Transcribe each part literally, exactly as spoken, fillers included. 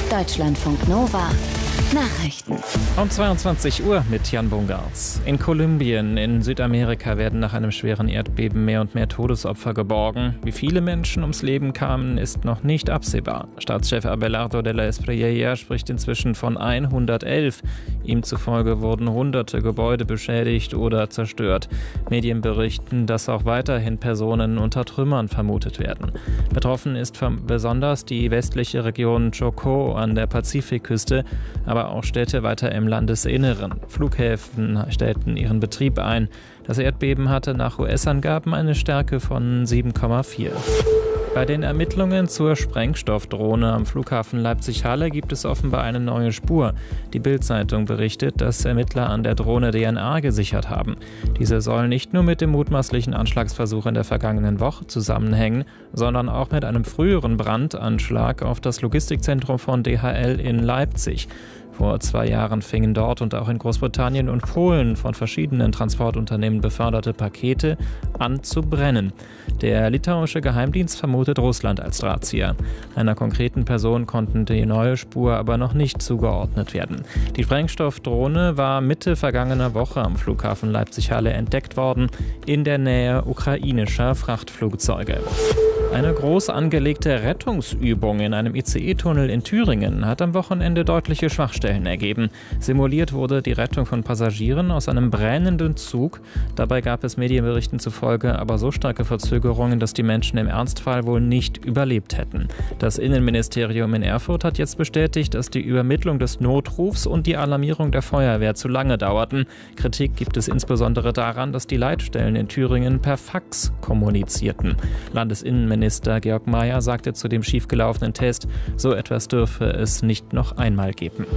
Deutschlandfunk Nova Nachrichten. Um zweiundzwanzig Uhr mit Jan Bungartz. In Kolumbien in Südamerika werden nach einem schweren Erdbeben mehr und mehr Todesopfer geborgen. Wie viele Menschen ums Leben kamen, ist noch nicht absehbar. Staatschef Abelardo de la Espriella spricht inzwischen von hundertelf. Ihm zufolge wurden hunderte Gebäude beschädigt oder zerstört. Medien berichten, dass auch weiterhin Personen unter Trümmern vermutet werden. Betroffen ist besonders die westliche Region Chocó an der Pazifikküste, aber auch Städte weiter im Landesinneren. Flughäfen stellten ihren Betrieb ein. Das Erdbeben hatte nach U S-Angaben eine Stärke von sieben Komma vier. Bei den Ermittlungen zur Sprengstoffdrohne am Flughafen Leipzig-Halle gibt es offenbar eine neue Spur. Die Bild-Zeitung berichtet, dass Ermittler an der Drohne D N A gesichert haben. Diese soll nicht nur mit dem mutmaßlichen Anschlagsversuch in der vergangenen Woche zusammenhängen, sondern auch mit einem früheren Brandanschlag auf das Logistikzentrum von D H L in Leipzig. Vor zwei Jahren fingen dort und auch in Großbritannien und Polen von verschiedenen Transportunternehmen beförderte Pakete an zu brennen. Der litauische Geheimdienst vermutet Russland als Drahtzieher. Einer konkreten Person konnten die neue Spur aber noch nicht zugeordnet werden. Die Sprengstoffdrohne war Mitte vergangener Woche am Flughafen Leipzig-Halle entdeckt worden, in der Nähe ukrainischer Frachtflugzeuge. Eine groß angelegte Rettungsübung in einem I C E-Tunnel in Thüringen hat am Wochenende deutliche Schwachstellen ergeben. Simuliert wurde die Rettung von Passagieren aus einem brennenden Zug. Dabei gab es Medienberichten zufolge aber so starke Verzögerungen, dass die Menschen im Ernstfall wohl nicht überlebt hätten. Das Innenministerium in Erfurt hat jetzt bestätigt, dass die Übermittlung des Notrufs und die Alarmierung der Feuerwehr zu lange dauerten. Kritik gibt es insbesondere daran, dass die Leitstellen in Thüringen per Fax kommunizierten. Landesinnenminister Minister Georg Mayer sagte zu dem schiefgelaufenen Test, so etwas dürfe es nicht noch einmal geben.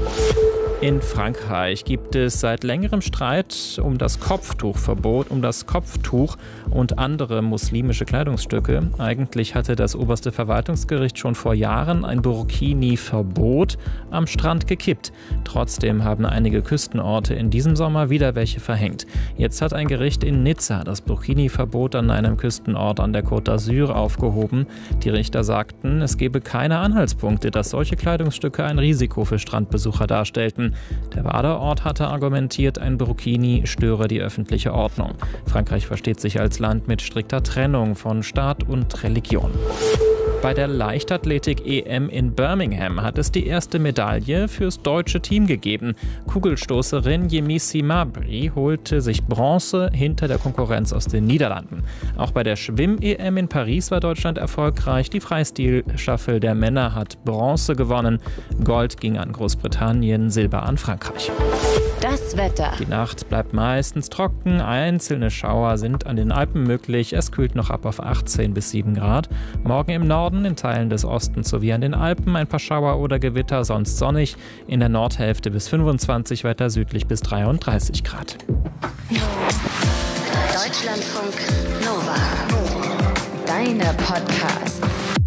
In Frankreich gibt es seit längerem Streit um das Kopftuchverbot, um das Kopftuch und andere muslimische Kleidungsstücke. Eigentlich hatte das oberste Verwaltungsgericht schon vor Jahren ein Burkini-Verbot am Strand gekippt. Trotzdem haben einige Küstenorte in diesem Sommer wieder welche verhängt. Jetzt hat ein Gericht in Nizza das Burkini-Verbot an einem Küstenort an der Côte d'Azur aufgehoben. Die Richter sagten, es gebe keine Anhaltspunkte, dass solche Kleidungsstücke ein Risiko für Strandbesucher darstellten. Der Badeort hatte argumentiert, ein Burkini störe die öffentliche Ordnung. Frankreich versteht sich als Land mit strikter Trennung von Staat und Religion. Bei der Leichtathletik-E M in Birmingham hat es die erste Medaille fürs deutsche Team gegeben. Kugelstoßerin Yemisi Mabry holte sich Bronze hinter der Konkurrenz aus den Niederlanden. Auch bei der Schwimm-E M in Paris war Deutschland erfolgreich. Die Freistil-Staffel der Männer hat Bronze gewonnen. Gold ging an Großbritannien, Silber an Frankreich. Das Wetter. Die Nacht bleibt meistens trocken. Einzelne Schauer sind an den Alpen möglich. Es kühlt noch ab auf achtzehn bis sieben Grad. Morgen im Norden, in Teilen des Ostens sowie an den Alpen ein paar Schauer oder Gewitter, sonst sonnig. In der Nordhälfte bis fünfundzwanzig, weiter südlich bis dreiunddreißig Grad. Deutschlandfunk Nova. Deine Podcasts.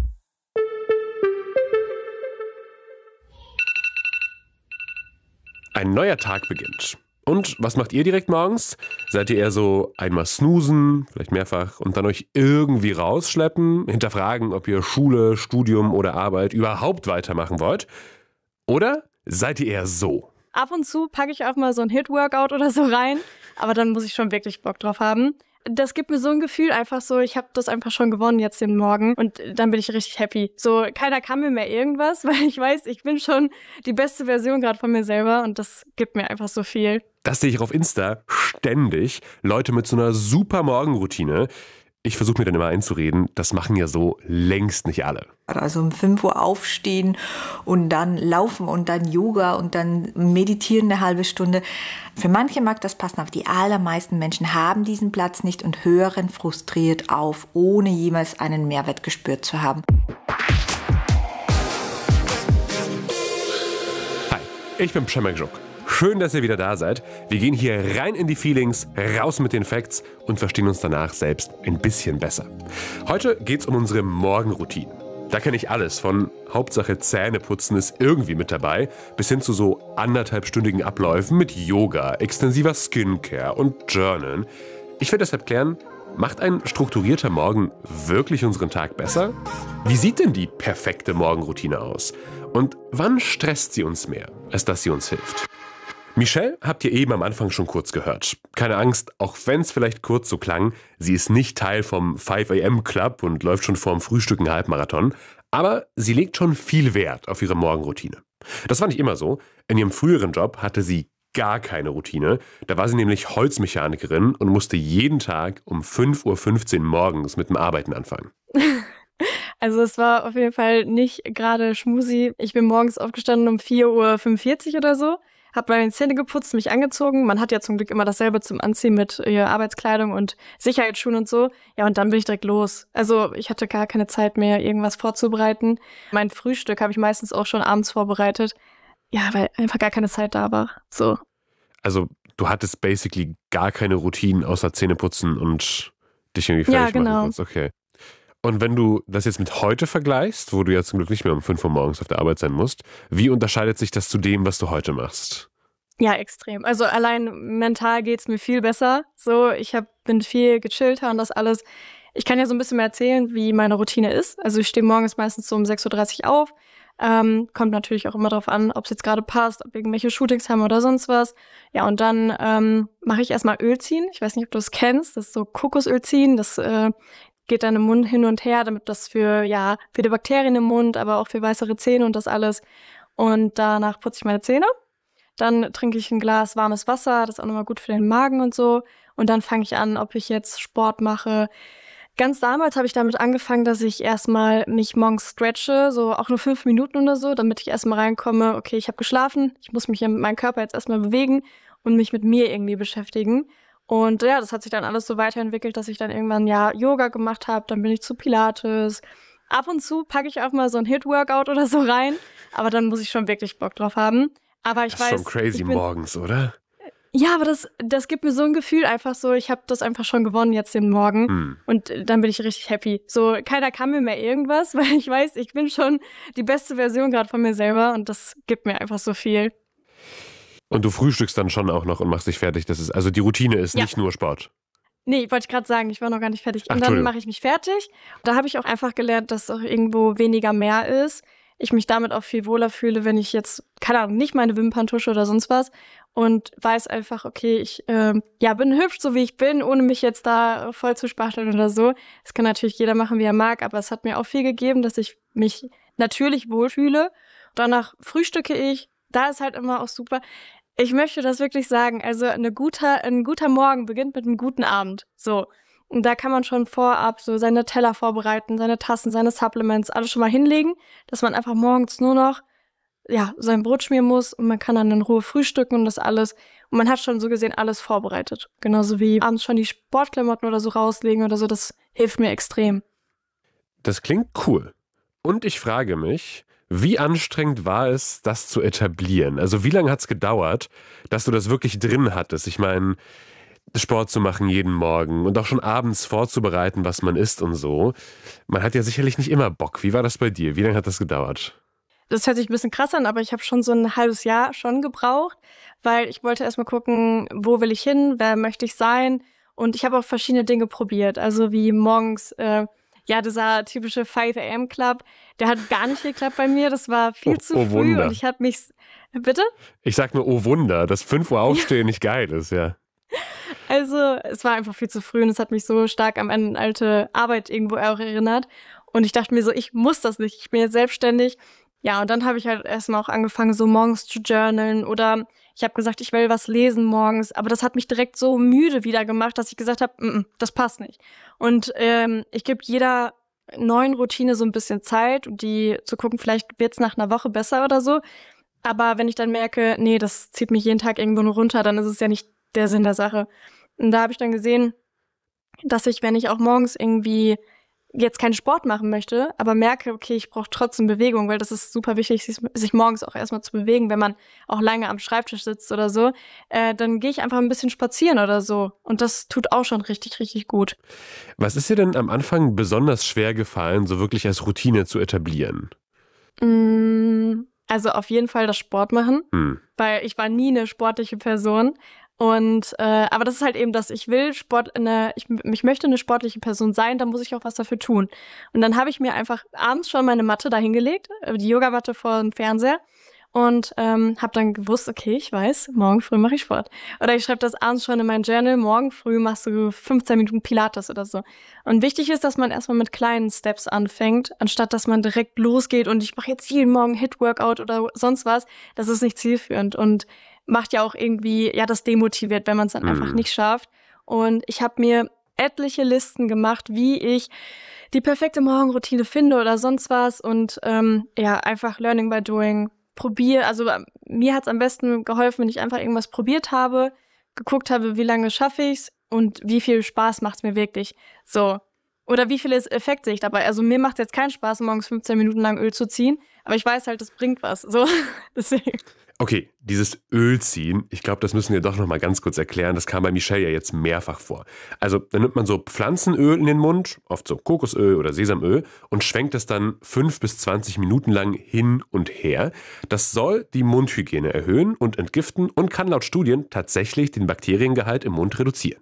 Ein neuer Tag beginnt. Und was macht ihr direkt morgens? Seid ihr eher so einmal snoosen, vielleicht mehrfach, und dann euch irgendwie rausschleppen, hinterfragen, ob ihr Schule, Studium oder Arbeit überhaupt weitermachen wollt? Oder seid ihr eher so? Ab und zu packe ich auch mal so ein Hit-Workout oder so rein, aber dann muss ich schon wirklich Bock drauf haben. Das gibt mir so ein Gefühl, einfach so, ich habe das einfach schon gewonnen jetzt den Morgen und dann bin ich richtig happy. So, keiner kann mir mehr irgendwas, weil ich weiß, ich bin schon die beste Version gerade von mir selber und das gibt mir einfach so viel. Das sehe ich auf Insta ständig. Leute mit so einer super Morgenroutine. Ich versuche mir dann immer einzureden, das machen ja so längst nicht alle. Also um fünf Uhr aufstehen und dann laufen und dann Yoga und dann meditieren eine halbe Stunde. Für manche mag das passen, aber die allermeisten Menschen haben diesen Platz nicht und hören frustriert auf, ohne jemals einen Mehrwert gespürt zu haben. Hi, ich bin Przemek Żuk. Schön, dass ihr wieder da seid. Wir gehen hier rein in die Feelings, raus mit den Facts und verstehen uns danach selbst ein bisschen besser. Heute geht's um unsere Morgenroutine. Da kenne ich alles, von Hauptsache Zähneputzen ist irgendwie mit dabei, bis hin zu so anderthalbstündigen Abläufen mit Yoga, extensiver Skincare und Journalen. Ich werde deshalb klären, Macht ein strukturierter Morgen wirklich unseren Tag besser? Wie sieht denn die perfekte Morgenroutine aus? Und wann stresst sie uns mehr, als dass sie uns hilft? Michelle habt ihr eben am Anfang schon kurz gehört. Keine Angst, auch wenn es vielleicht kurz so klang, sie ist nicht Teil vom five a m Club und läuft schon vorm Frühstück einen Halbmarathon. Aber sie legt schon viel Wert auf ihre Morgenroutine. Das war nicht immer so. In ihrem früheren Job hatte sie gar keine Routine. Da war sie nämlich Holzmechanikerin und musste jeden Tag um fünf Uhr fünfzehn morgens mit dem Arbeiten anfangen. Also es war auf jeden Fall nicht gerade schmusi. Ich bin morgens aufgestanden um vier Uhr fünfundvierzig oder so. Hab meine Zähne geputzt, mich angezogen. Man hat ja zum Glück immer dasselbe zum Anziehen mit äh, Arbeitskleidung und Sicherheitsschuhen und so. Ja, und dann bin ich direkt los. Also ich hatte gar keine Zeit mehr, irgendwas vorzubereiten. Mein Frühstück habe ich meistens auch schon abends vorbereitet. Ja, weil einfach gar keine Zeit da war. So. Also du hattest basically gar keine Routinen außer Zähneputzen und dich irgendwie fertig Ja, genau. machen kannst. Okay. Und wenn du das jetzt mit heute vergleichst, wo du ja zum Glück nicht mehr um fünf Uhr morgens auf der Arbeit sein musst, wie unterscheidet sich das zu dem, was du heute machst? Ja, extrem. Also allein mental geht's mir viel besser. So, ich hab, bin viel gechillter und das alles. Ich kann ja so ein bisschen mehr erzählen, wie meine Routine ist. Also ich stehe morgens meistens so um sechs Uhr dreißig auf. Ähm, kommt natürlich auch immer drauf an, ob es jetzt gerade passt, ob wir irgendwelche Shootings haben oder sonst was. Ja, und dann ähm, mache ich erstmal Öl ziehen. Ich weiß nicht, ob du das kennst. Das ist so Kokosöl ziehen. Das äh, geht dann im Mund hin und her, damit das für, ja, für die Bakterien im Mund, aber auch für weißere Zähne und das alles. Und danach putze ich meine Zähne. Dann trinke ich ein Glas warmes Wasser. Das ist auch nochmal gut für den Magen und so. Und dann fange ich an, ob ich jetzt Sport mache. Ganz damals habe ich damit angefangen, dass ich erstmal mich morgens stretche, so auch nur fünf Minuten oder so, damit ich erstmal reinkomme, okay, ich habe geschlafen, ich muss mich ja mit meinem Körper jetzt erstmal bewegen und mich mit mir irgendwie beschäftigen. Und ja, das hat sich dann alles so weiterentwickelt, dass ich dann irgendwann ja Yoga gemacht habe, dann bin ich zu Pilates. Ab und zu packe ich auch mal so ein Hit-Workout oder so rein, aber dann muss ich schon wirklich Bock drauf haben. Aber ich das weiß, ist schon crazy ich bin, morgens, oder? Ja, aber das, das gibt mir so ein Gefühl einfach so, ich habe das einfach schon gewonnen jetzt den Morgen Hm. und dann bin ich richtig happy. So, keiner kann mir mehr irgendwas, weil ich weiß, ich bin schon die beste Version gerade von mir selber und das gibt mir einfach so viel. Und du frühstückst dann schon auch noch und machst dich fertig. Das ist, also die Routine ist Ja. nicht nur Sport. Nee, wollte ich gerade sagen, ich war noch gar nicht fertig. Ach, Und dann Entschuldigung. mache ich mich fertig. Da habe ich auch einfach gelernt, dass auch irgendwo weniger mehr ist. Ich mich damit auch viel wohler fühle, wenn ich jetzt, keine Ahnung, nicht meine Wimpern tusche oder sonst was und weiß einfach, okay, ich ähm, ja bin hübsch, so wie ich bin, ohne mich jetzt da voll zu spachteln oder so. Das kann natürlich jeder machen, wie er mag, aber es hat mir auch viel gegeben, dass ich mich natürlich wohlfühle. Danach frühstücke ich. Da ist halt immer auch super. Ich möchte das wirklich sagen, also eine guter, ein guter Morgen beginnt mit einem guten Abend. So. Und da kann man schon vorab so seine Teller vorbereiten, seine Tassen, seine Supplements, alles schon mal hinlegen, dass man einfach morgens nur noch ja sein Brot schmieren muss und man kann dann in Ruhe frühstücken und das alles. Und man hat schon so gesehen alles vorbereitet. Genauso wie abends schon die Sportklamotten oder so rauslegen oder so, das hilft mir extrem. Das klingt cool. Und ich frage mich, wie anstrengend war es, das zu etablieren? Also wie lange hat es gedauert, dass du das wirklich drin hattest? Ich meine, Sport zu machen jeden Morgen und auch schon abends vorzubereiten, was man isst und so. Man hat ja sicherlich nicht immer Bock. Wie war das bei dir? Wie lange hat das gedauert? Das hört sich ein bisschen krass an, aber ich habe schon so ein halbes Jahr schon gebraucht, weil ich wollte erstmal gucken, wo will ich hin, wer möchte ich sein. Und ich habe auch verschiedene Dinge probiert, also wie morgens, äh, ja, dieser typische five a m Club, der hat gar nicht geklappt bei mir, das war viel Oh, zu oh früh Wunder. und ich habe mich, bitte? Ich sag nur, oh Wunder, dass fünf Uhr aufstehen nicht geil ist, ja. Also es war einfach viel zu früh und es hat mich so stark an meine alte Arbeit irgendwo auch erinnert. Und ich dachte mir so, ich muss das nicht, ich bin jetzt selbstständig. Ja, und dann habe ich halt erstmal auch angefangen, so morgens zu journalen oder ich habe gesagt, ich will was lesen morgens. Aber das hat mich direkt so müde wieder gemacht, dass ich gesagt habe, mm, mm, das passt nicht. Und ähm, ich gebe jeder neuen Routine so ein bisschen Zeit, um die zu gucken, vielleicht wird's nach einer Woche besser oder so. Aber wenn ich dann merke, nee, das zieht mich jeden Tag irgendwo nur runter, dann ist es ja nicht der Sinn der Sache. Und da habe ich dann gesehen, dass ich, wenn ich auch morgens irgendwie jetzt keinen Sport machen möchte, aber merke, okay, ich brauche trotzdem Bewegung, weil das ist super wichtig, sich, sich morgens auch erstmal zu bewegen, wenn man auch lange am Schreibtisch sitzt oder so, äh, dann gehe ich einfach ein bisschen spazieren oder so. Und das tut auch schon richtig, richtig gut. Was ist dir denn am Anfang besonders schwer gefallen, so wirklich als Routine zu etablieren? Mm, also auf jeden Fall das Sport machen, Hm. weil ich war nie eine sportliche Person. Und äh, aber das ist halt eben das, ich will Sport eine, ich, ich möchte eine sportliche Person sein, dann muss ich auch was dafür tun. Und dann habe ich mir einfach abends schon meine Matte dahingelegt, die Yogamatte vor dem Fernseher und ähm, habe dann gewusst, okay, ich weiß, morgen früh mache ich Sport. Oder ich schreibe das abends schon in mein Journal, morgen früh machst du fünfzehn Minuten Pilates oder so. Und wichtig ist, dass man erstmal mit kleinen Steps anfängt, anstatt dass man direkt losgeht und ich mache jetzt jeden Morgen Hit-Workout oder sonst was. Das ist nicht zielführend und macht ja auch irgendwie, ja, das demotiviert, wenn man es dann mhm. einfach nicht schafft. Und ich habe mir etliche Listen gemacht, wie ich die perfekte Morgenroutine finde oder sonst was. Und ähm, ja, einfach Learning by Doing. Probier, also mir hat's am besten geholfen, wenn ich einfach irgendwas probiert habe, geguckt habe, wie lange schaffe ich's und wie viel Spaß macht's mir wirklich. So. Oder wie viele Effekte ich dabei. Also mir macht jetzt keinen Spaß, morgens fünfzehn Minuten lang Öl zu ziehen, aber ich weiß halt, das bringt was. So, deswegen. Okay, dieses Ölziehen, ich glaube, das müssen wir doch noch mal ganz kurz erklären. Das kam bei Michelle ja jetzt mehrfach vor. Also da nimmt man so Pflanzenöl in den Mund, oft so Kokosöl oder Sesamöl und schwenkt es dann fünf bis zwanzig Minuten lang hin und her. Das soll die Mundhygiene erhöhen und entgiften und kann laut Studien tatsächlich den Bakteriengehalt im Mund reduzieren.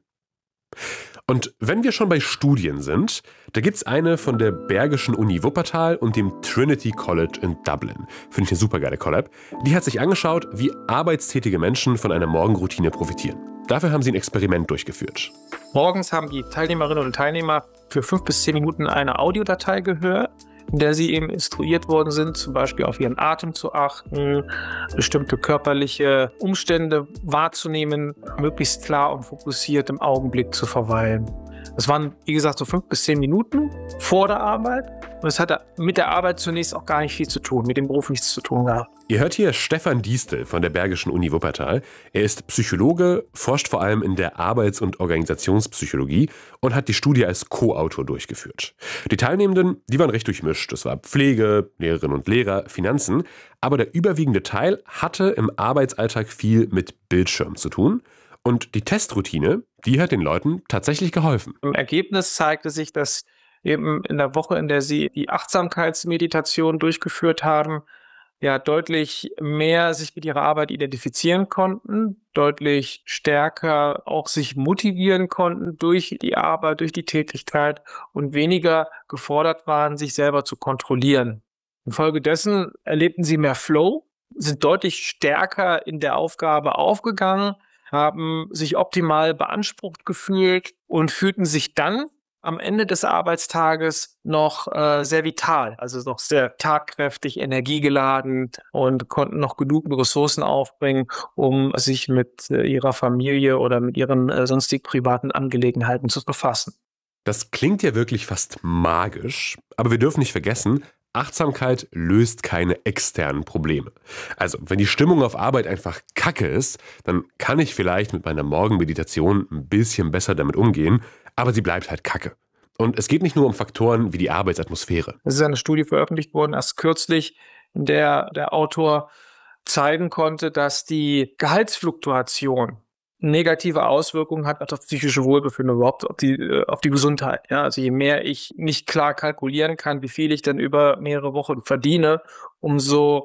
Und wenn wir schon bei Studien sind, da gibt es eine von der Bergischen Uni Wuppertal und dem Trinity College in Dublin. Finde ich eine super geile Collab. Die hat sich angeschaut, wie arbeitstätige Menschen von einer Morgenroutine profitieren. Dafür haben sie ein Experiment durchgeführt. Morgens haben die Teilnehmerinnen und Teilnehmer für fünf bis zehn Minuten eine Audiodatei gehört, in der sie eben instruiert worden sind, zum Beispiel auf ihren Atem zu achten, bestimmte körperliche Umstände wahrzunehmen, möglichst klar und fokussiert im Augenblick zu verweilen. Das waren, wie gesagt, so fünf bis zehn Minuten vor der Arbeit. Und es hatte mit der Arbeit zunächst auch gar nicht viel zu tun, mit dem Beruf nichts zu tun gehabt. Ihr hört hier Stefan Diestel von der Bergischen Uni Wuppertal. Er ist Psychologe, forscht vor allem in der Arbeits- und Organisationspsychologie und hat die Studie als Co-Autor durchgeführt. Die Teilnehmenden, die waren recht durchmischt. Das war Pflege, Lehrerinnen und Lehrer, Finanzen. Aber der überwiegende Teil hatte im Arbeitsalltag viel mit Bildschirm zu tun. Und die Testroutine, die hat den Leuten tatsächlich geholfen. Im Ergebnis zeigte sich, dass eben in der Woche, in der sie die Achtsamkeitsmeditation durchgeführt haben, ja deutlich mehr sich mit ihrer Arbeit identifizieren konnten, deutlich stärker auch sich motivieren konnten durch die Arbeit, durch die Tätigkeit und weniger gefordert waren, sich selber zu kontrollieren. Infolgedessen erlebten sie mehr Flow, sind deutlich stärker in der Aufgabe aufgegangen, haben sich optimal beansprucht gefühlt und fühlten sich dann am Ende des Arbeitstages noch äh, sehr vital, also noch sehr tatkräftig, energiegeladen und konnten noch genug Ressourcen aufbringen, um sich mit äh, ihrer Familie oder mit ihren äh, sonstigen privaten Angelegenheiten zu befassen. Das klingt ja wirklich fast magisch, aber wir dürfen nicht vergessen, Achtsamkeit löst keine externen Probleme. Also, wenn die Stimmung auf Arbeit einfach kacke ist, dann kann ich vielleicht mit meiner Morgenmeditation ein bisschen besser damit umgehen, aber sie bleibt halt kacke. Und es geht nicht nur um Faktoren wie die Arbeitsatmosphäre. Es ist eine Studie veröffentlicht worden, erst kürzlich, in der der Autor zeigen konnte, dass die Gehaltsfluktuation negative Auswirkungen hat auf das psychische Wohlbefinden, überhaupt auf die, auf die Gesundheit. Ja, also je mehr ich nicht klar kalkulieren kann, wie viel ich dann über mehrere Wochen verdiene, umso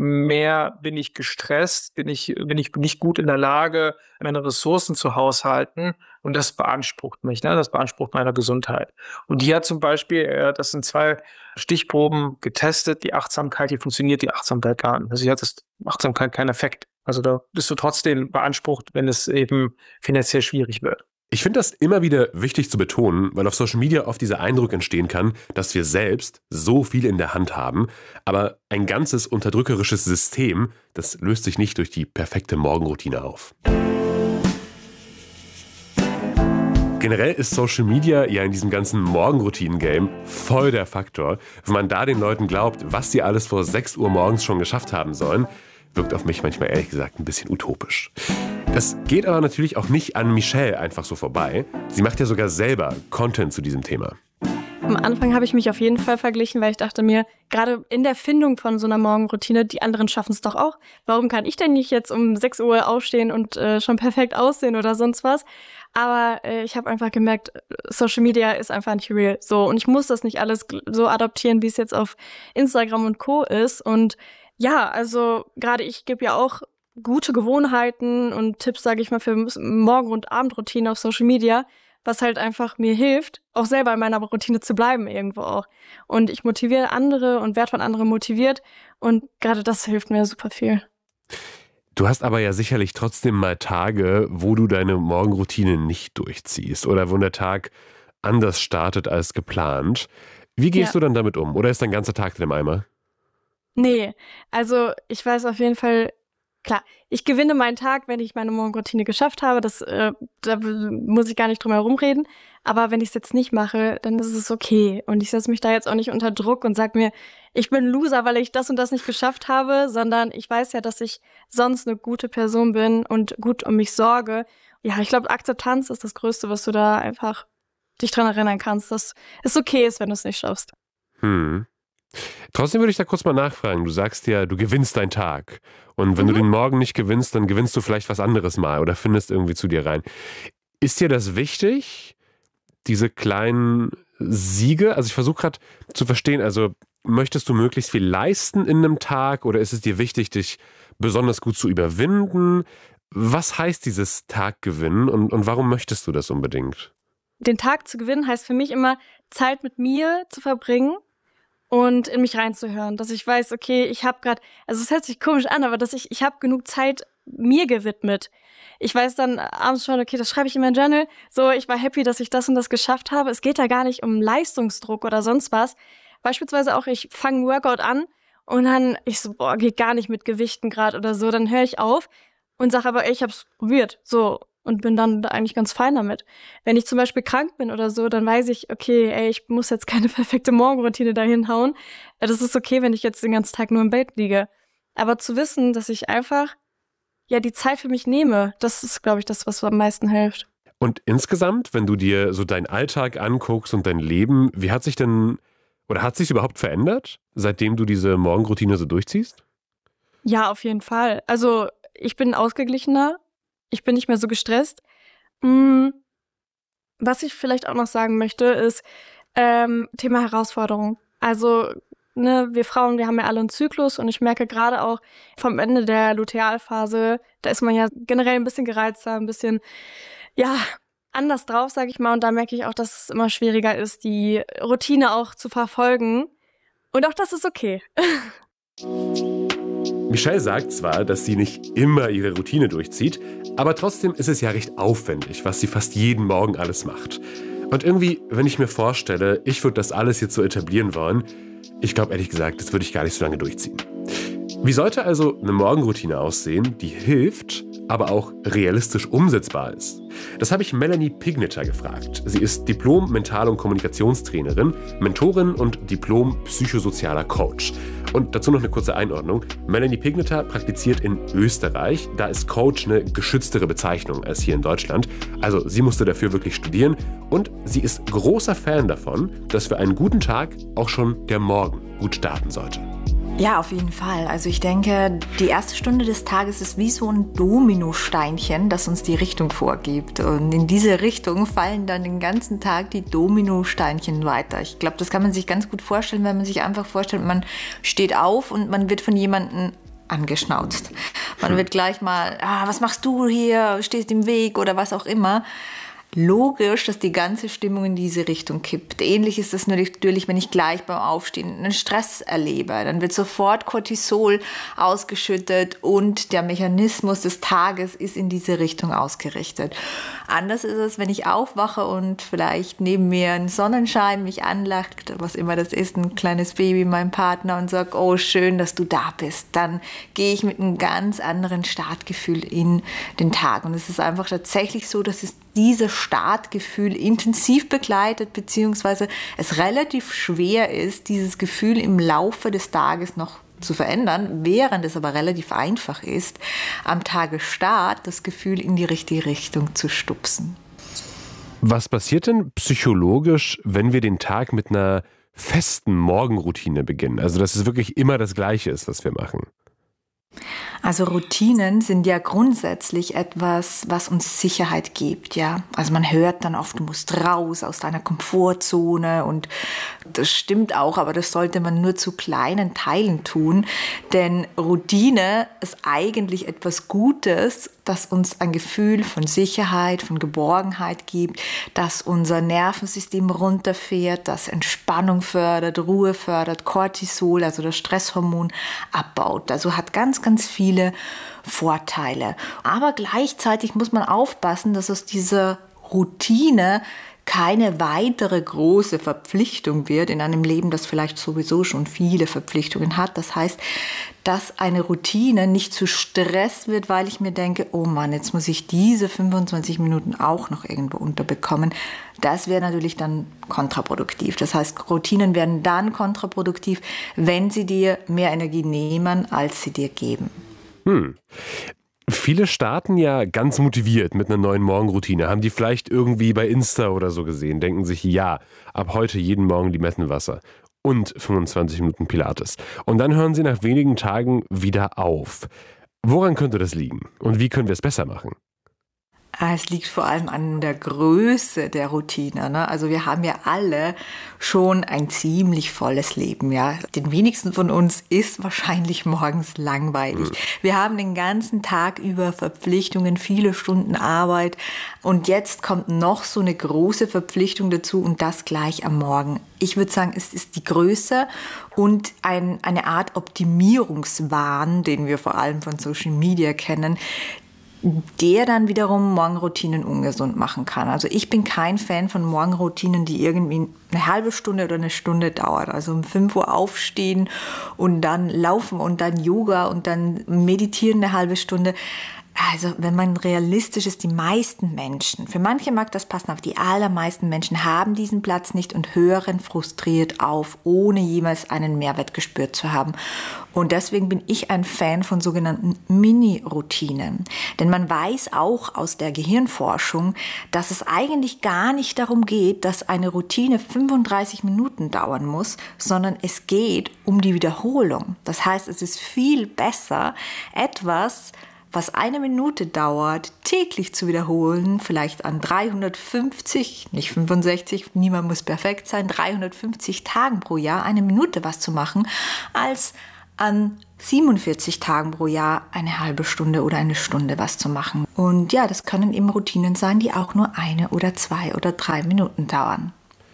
mehr bin ich gestresst, bin ich, bin ich nicht gut in der Lage, meine Ressourcen zu haushalten und das beansprucht mich, ne? Das beansprucht meine Gesundheit. Und die hat zum Beispiel, das sind zwei Stichproben getestet, die Achtsamkeit, die funktioniert die Achtsamkeit gar nicht. Also hier hat das Achtsamkeit keinen Effekt. Also da bist du trotzdem beansprucht, wenn es eben finanziell schwierig wird. Ich finde das immer wieder wichtig zu betonen, weil auf Social Media oft dieser Eindruck entstehen kann, dass wir selbst so viel in der Hand haben, aber ein ganzes unterdrückerisches System, das löst sich nicht durch die perfekte Morgenroutine auf. Generell ist Social Media ja in diesem ganzen Morgenroutinen-Game voll der Faktor. Wenn man da den Leuten glaubt, was sie alles vor sechs Uhr morgens schon geschafft haben sollen, wirkt auf mich manchmal ehrlich gesagt ein bisschen utopisch. Das geht aber natürlich auch nicht an Michelle einfach so vorbei. Sie macht ja sogar selber Content zu diesem Thema. Am Anfang habe ich mich auf jeden Fall verglichen, weil ich dachte mir, gerade in der Findung von so einer Morgenroutine, die anderen schaffen es doch auch. Warum kann ich denn nicht jetzt um sechs Uhr aufstehen und äh, schon perfekt aussehen oder sonst was? Aber äh, ich habe einfach gemerkt, Social Media ist einfach nicht real. So, und ich muss das nicht alles so adaptieren, wie es jetzt auf Instagram und Co. ist. Und ja, also gerade ich gebe ja auch gute Gewohnheiten und Tipps, sage ich mal, für Morgen- und Abendroutine auf Social Media, was halt einfach mir hilft, auch selber in meiner Routine zu bleiben irgendwo auch. Und ich motiviere andere und werde von anderen motiviert und gerade das hilft mir super viel. Du hast aber ja sicherlich trotzdem mal Tage, wo du deine Morgenroutine nicht durchziehst oder wo der Tag anders startet als geplant. Wie gehst ja. du dann damit um? Oder ist dein ganzer Tag im Eimer? Nee, also ich weiß auf jeden Fall, klar, ich gewinne meinen Tag, wenn ich meine Morgenroutine geschafft habe. Das, äh, da muss ich gar nicht drum herum reden. Aber wenn ich es jetzt nicht mache, dann ist es okay. Und ich setze mich da jetzt auch nicht unter Druck und sage mir, ich bin ein Loser, weil ich das und das nicht geschafft habe, sondern ich weiß ja, dass ich sonst eine gute Person bin und gut um mich sorge. Ja, ich glaube, Akzeptanz ist das Größte, was du da einfach dich dran erinnern kannst, dass es okay ist, wenn du es nicht schaffst. Hm. Trotzdem würde ich da kurz mal nachfragen. Du sagst ja, du gewinnst deinen Tag. Und wenn mhm. du den Morgen nicht gewinnst, dann gewinnst du vielleicht was anderes mal oder findest irgendwie zu dir rein. Ist dir das wichtig, diese kleinen Siege? Also ich versuche gerade zu verstehen, also möchtest du möglichst viel leisten in einem Tag oder ist es dir wichtig, dich besonders gut zu überwinden? Was heißt dieses Taggewinnen und, und warum möchtest du das unbedingt? Den Tag zu gewinnen heißt für mich immer, Zeit mit mir zu verbringen und in mich reinzuhören, dass ich weiß, okay, ich habe gerade, also es hört sich komisch an, aber dass ich, ich habe genug Zeit mir gewidmet. Ich weiß dann abends schon, okay, das schreibe ich in mein Journal, so, ich war happy, dass ich das und das geschafft habe. Es geht da gar nicht um Leistungsdruck oder sonst was. Beispielsweise auch, ich fange einen Workout an und dann, ich so, boah, geht gar nicht mit Gewichten gerade oder so, dann höre ich auf und sage aber, ey, ich hab's probiert, so. Und bin dann eigentlich ganz fein damit. Wenn ich zum Beispiel krank bin oder so, dann weiß ich, okay, ey, ich muss jetzt keine perfekte Morgenroutine dahin hauen. Das ist okay, wenn ich jetzt den ganzen Tag nur im Bett liege. Aber zu wissen, dass ich einfach ja die Zeit für mich nehme, das ist, glaube ich, das, was am meisten hilft. Und insgesamt, wenn du dir so deinen Alltag anguckst und dein Leben, wie hat sich denn, oder hat sich überhaupt verändert, seitdem du diese Morgenroutine so durchziehst? Ja, auf jeden Fall. Also ich bin ausgeglichener. Ich bin nicht mehr so gestresst. Hm, was ich vielleicht auch noch sagen möchte, ist ähm, Thema Herausforderung. Also, ne, wir Frauen, wir haben ja alle einen Zyklus und ich merke gerade auch vom Ende der Lutealphase, da ist man ja generell ein bisschen gereizter, ein bisschen, ja, anders drauf, sag ich mal. Und da merke ich auch, dass es immer schwieriger ist, die Routine auch zu verfolgen. Und auch das ist okay. Michelle sagt zwar, dass sie nicht immer ihre Routine durchzieht, aber trotzdem ist es ja recht aufwendig, was sie fast jeden Morgen alles macht. Und irgendwie, wenn ich mir vorstelle, ich würde das alles jetzt so etablieren wollen, ich glaube ehrlich gesagt, das würde ich gar nicht so lange durchziehen. Wie sollte also eine Morgenroutine aussehen, die hilft, aber auch realistisch umsetzbar ist? Das habe ich Melanie Pigneter gefragt. Sie ist Diplom-Mental- und Kommunikationstrainerin, Mentorin und Diplom-psychosozialer Coach. Und dazu noch eine kurze Einordnung. Melanie Pigneter praktiziert in Österreich. Da ist Coach eine geschütztere Bezeichnung als hier in Deutschland. Also sie musste dafür wirklich studieren. Und sie ist großer Fan davon, dass für einen guten Tag auch schon der Morgen gut starten sollte. Ja, auf jeden Fall. Also ich denke, die erste Stunde des Tages ist wie so ein Dominosteinchen, das uns die Richtung vorgibt. Und in diese Richtung fallen dann den ganzen Tag die Dominosteinchen weiter. Ich glaube, das kann man sich ganz gut vorstellen, wenn man sich einfach vorstellt, man steht auf und man wird von jemandem angeschnauzt. Man wird gleich mal, ah, was machst du hier, stehst im Weg oder was auch immer. Logisch, dass die ganze Stimmung in diese Richtung kippt. Ähnlich ist das natürlich, wenn ich gleich beim Aufstehen einen Stress erlebe. Dann wird sofort Cortisol ausgeschüttet und der Mechanismus des Tages ist in diese Richtung ausgerichtet. Anders ist es, wenn ich aufwache und vielleicht neben mir ein Sonnenschein mich anlacht, was immer das ist, ein kleines Baby, mein Partner, und sage, oh, schön, dass du da bist. Dann gehe ich mit einem ganz anderen Startgefühl in den Tag. Und es ist einfach tatsächlich so, dass es dieses Startgefühl intensiv begleitet, beziehungsweise es relativ schwer ist, dieses Gefühl im Laufe des Tages noch zu verändern, während es aber relativ einfach ist, am Tagesstart das Gefühl in die richtige Richtung zu stupsen. Was passiert denn psychologisch, wenn wir den Tag mit einer festen Morgenroutine beginnen? Also dass es wirklich immer das Gleiche ist, was wir machen. Also Routinen sind ja grundsätzlich etwas, was uns Sicherheit gibt, ja. Also man hört dann oft, du musst raus aus deiner Komfortzone und das stimmt auch, aber das sollte man nur zu kleinen Teilen tun, denn Routine ist eigentlich etwas Gutes, das uns ein Gefühl von Sicherheit, von Geborgenheit gibt, das unser Nervensystem runterfährt, das Entspannung fördert, Ruhe fördert, Cortisol, also das Stresshormon, abbaut. Also hat ganz, ganz viele Vorteile. Aber gleichzeitig muss man aufpassen, dass aus dieser Routine keine weitere große Verpflichtung wird in einem Leben, das vielleicht sowieso schon viele Verpflichtungen hat. Das heißt, dass eine Routine nicht zu Stress wird, weil ich mir denke, oh Mann, jetzt muss ich diese fünfundzwanzig Minuten auch noch irgendwo unterbekommen. Das wäre natürlich dann kontraproduktiv. Das heißt, Routinen werden dann kontraproduktiv, wenn sie dir mehr Energie nehmen, als sie dir geben. Hm. Viele starten ja ganz motiviert mit einer neuen Morgenroutine. Haben die vielleicht irgendwie bei Insta oder so gesehen, denken sich, ja, ab heute jeden Morgen Limettenwasser und fünfundzwanzig Minuten Pilates. Und dann hören sie nach wenigen Tagen wieder auf. Woran könnte das liegen? Und wie können wir es besser machen? Es liegt vor allem an der Größe der Routine, ne? Also wir haben ja alle schon ein ziemlich volles Leben, ja. Den wenigsten von uns ist wahrscheinlich morgens langweilig. Mhm. Wir haben den ganzen Tag über Verpflichtungen, viele Stunden Arbeit und jetzt kommt noch so eine große Verpflichtung dazu und das gleich am Morgen. Ich würde sagen, es ist die Größe und ein, eine Art Optimierungswahn, den wir vor allem von Social Media kennen, der dann wiederum Morgenroutinen ungesund machen kann. Also ich bin kein Fan von Morgenroutinen, die irgendwie eine halbe Stunde oder eine Stunde dauert. Also um fünf Uhr aufstehen und dann laufen und dann Yoga und dann meditieren eine halbe Stunde. Also wenn man realistisch ist, die meisten Menschen, für manche mag das passen, aber die allermeisten Menschen haben diesen Platz nicht und hören frustriert auf, ohne jemals einen Mehrwert gespürt zu haben. Und deswegen bin ich ein Fan von sogenannten Mini-Routinen. Denn man weiß auch aus der Gehirnforschung, dass es eigentlich gar nicht darum geht, dass eine Routine fünfunddreißig Minuten dauern muss, sondern es geht um die Wiederholung. Das heißt, es ist viel besser, etwas, was eine Minute dauert, täglich zu wiederholen, vielleicht an dreihundertfünfzig, nicht fünfundsechzig, niemand muss perfekt sein, dreihundertfünfzig Tagen pro Jahr eine Minute was zu machen, als an siebenundvierzig Tagen pro Jahr eine halbe Stunde oder eine Stunde was zu machen. Und ja, das können eben Routinen sein, die auch nur eine oder zwei oder drei Minuten dauern.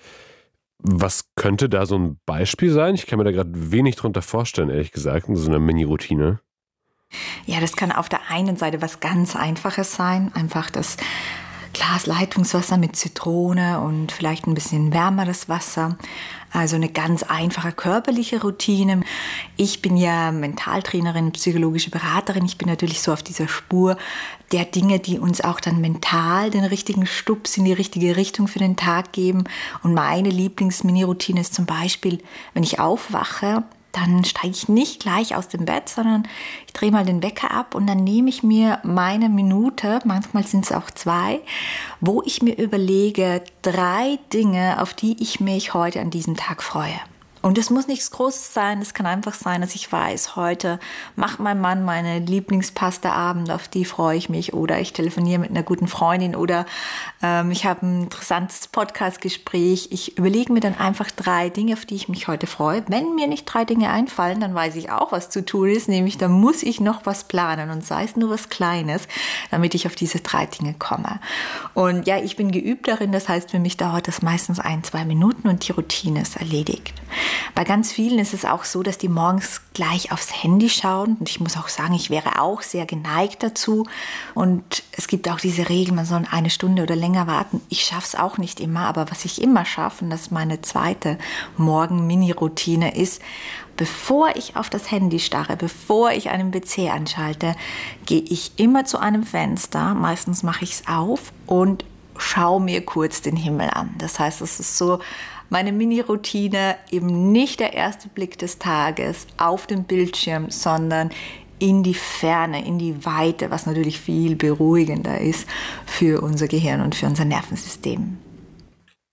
Was könnte da so ein Beispiel sein? Ich kann mir da gerade wenig drunter vorstellen, ehrlich gesagt, in so einer Mini-Routine. Ja, das kann auf der einen Seite was ganz Einfaches sein, einfach das Glas Leitungswasser mit Zitrone und vielleicht ein bisschen wärmeres Wasser. Also eine ganz einfache körperliche Routine. Ich bin ja Mentaltrainerin, psychologische Beraterin. Ich bin natürlich so auf dieser Spur der Dinge, die uns auch dann mental den richtigen Stups in die richtige Richtung für den Tag geben. Und meine Lieblings-Mini-Routine ist zum Beispiel, wenn ich aufwache, dann steige ich nicht gleich aus dem Bett, sondern ich drehe mal den Wecker ab und dann nehme ich mir meine Minute, manchmal sind es auch zwei, wo ich mir überlege, drei Dinge, auf die ich mich heute an diesem Tag freue. Und es muss nichts Großes sein, es kann einfach sein, dass ich weiß, heute macht mein Mann meine Lieblingspasta-Abend, auf die freue ich mich. Oder ich telefoniere mit einer guten Freundin oder ähm, ich habe ein interessantes Podcast-Gespräch. Ich überlege mir dann einfach drei Dinge, auf die ich mich heute freue. Wenn mir nicht drei Dinge einfallen, dann weiß ich auch, was zu tun ist. Nämlich, dann muss ich noch was planen und sei es nur was Kleines, damit ich auf diese drei Dinge komme. Und ja, ich bin geübt darin, das heißt, für mich dauert das meistens ein, zwei Minuten und die Routine ist erledigt. Bei ganz vielen ist es auch so, dass die morgens gleich aufs Handy schauen. Und ich muss auch sagen, ich wäre auch sehr geneigt dazu. Und es gibt auch diese Regel, man soll eine Stunde oder länger warten. Ich schaffe es auch nicht immer, aber was ich immer schaffe, und das ist meine zweite Morgen-Mini-Routine ist, bevor ich auf das Handy starre, bevor ich einen P C anschalte, gehe ich immer zu einem Fenster. Meistens mache ich es auf und schaue mir kurz den Himmel an. Das heißt, es ist so meine Mini-Routine, eben nicht der erste Blick des Tages auf dem Bildschirm, sondern in die Ferne, in die Weite, was natürlich viel beruhigender ist für unser Gehirn und für unser Nervensystem.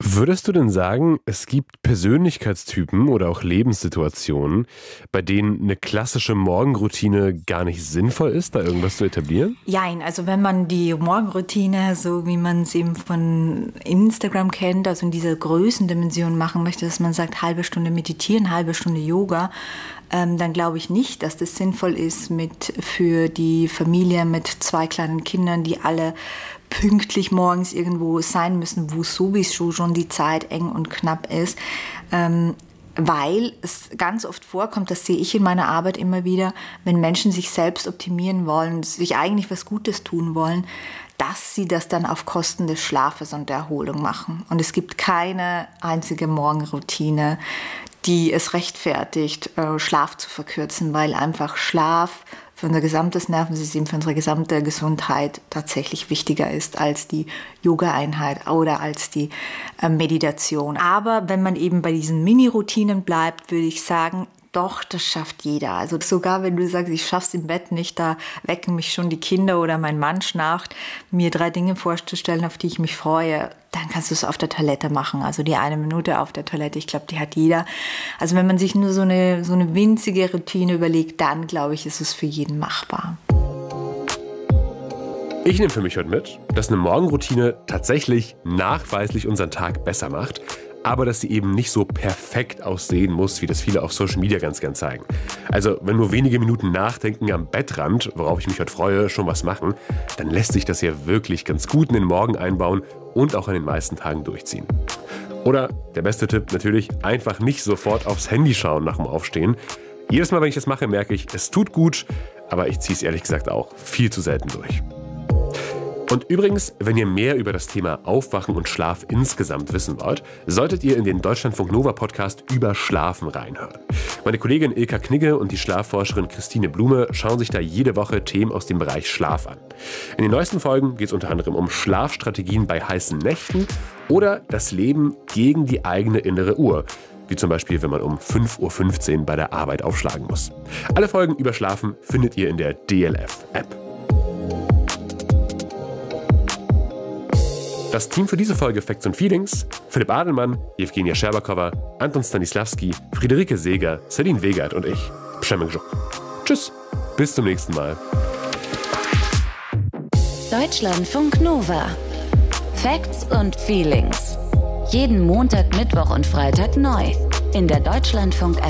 Würdest du denn sagen, es gibt Persönlichkeitstypen oder auch Lebenssituationen, bei denen eine klassische Morgenroutine gar nicht sinnvoll ist, da irgendwas zu etablieren? Jein, also wenn man die Morgenroutine, so wie man es eben von Instagram kennt, also in dieser Größendimension machen möchte, dass man sagt, halbe Stunde meditieren, halbe Stunde Yoga, ähm, dann glaube ich nicht, dass das sinnvoll ist mit für die Familie mit zwei kleinen Kindern, die alle pünktlich morgens irgendwo sein müssen, wo sowieso schon die Zeit eng und knapp ist, ähm, weil es ganz oft vorkommt, das sehe ich in meiner Arbeit immer wieder, wenn Menschen sich selbst optimieren wollen, sich eigentlich was Gutes tun wollen, dass sie das dann auf Kosten des Schlafes und der Erholung machen. Und es gibt keine einzige Morgenroutine, die es rechtfertigt, Schlaf zu verkürzen, weil einfach Schlaf für unser gesamtes Nervensystem, für unsere gesamte Gesundheit tatsächlich wichtiger ist als die Yoga-Einheit oder als die äh, Meditation. Aber wenn man eben bei diesen Mini-Routinen bleibt, würde ich sagen, doch, das schafft jeder. Also sogar wenn du sagst, ich schaff's im Bett nicht, da wecken mich schon die Kinder oder mein Mann schnarcht, mir drei Dinge vorzustellen, auf die ich mich freue, dann kannst du es auf der Toilette machen. Also die eine Minute auf der Toilette, ich glaube, die hat jeder. Also wenn man sich nur so eine, so eine winzige Routine überlegt, dann glaube ich, ist es für jeden machbar. Ich nehme für mich heute mit, dass eine Morgenroutine tatsächlich nachweislich unseren Tag besser macht, aber dass sie eben nicht so perfekt aussehen muss, wie das viele auf Social Media ganz gern zeigen. Also wenn nur wenige Minuten Nachdenken am Bettrand, worauf ich mich heute freue, schon was machen, dann lässt sich das ja wirklich ganz gut in den Morgen einbauen und auch an den meisten Tagen durchziehen. Oder der beste Tipp natürlich, einfach nicht sofort aufs Handy schauen nach dem Aufstehen. Jedes Mal, wenn ich das mache, merke ich, es tut gut, aber ich ziehe es ehrlich gesagt auch viel zu selten durch. Und übrigens, wenn ihr mehr über das Thema Aufwachen und Schlaf insgesamt wissen wollt, solltet ihr in den Deutschlandfunk Nova Podcast über Schlafen reinhören. Meine Kollegin Ilka Knigge und die Schlafforscherin Christine Blume schauen sich da jede Woche Themen aus dem Bereich Schlaf an. In den neuesten Folgen geht es unter anderem um Schlafstrategien bei heißen Nächten oder das Leben gegen die eigene innere Uhr. Wie zum Beispiel, wenn man um fünf Uhr fünfzehn bei der Arbeit aufschlagen muss. Alle Folgen über Schlafen findet ihr in der D L F-App. Das Team für diese Folge Facts und Feelings: Philipp Adelmann, Jewgenia Scherbakowa, Anton Stanislavski, Friederike Seeger, Celine Wegert und ich, Przemek Żuk. Tschüss, bis zum nächsten Mal. Deutschlandfunk Nova. Facts und Feelings. Jeden Montag, Mittwoch und Freitag neu. In der Deutschlandfunk-App.